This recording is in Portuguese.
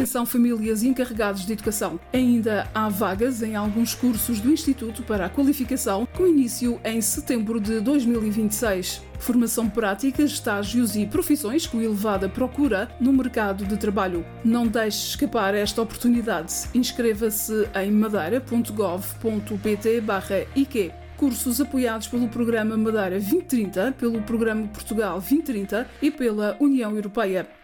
Educação, Famílias e Encarregados de Educação. Ainda há vagas em alguns cursos do Instituto para a Qualificação, com início em setembro de 2026. Formação prática, estágios e profissões com elevada procura no mercado de trabalho. Não deixe escapar esta oportunidade. Inscreva-se em madeira.gov.pt/IQ. Cursos apoiados pelo Programa Madeira 2030, pelo Programa Portugal 2030 e pela União Europeia.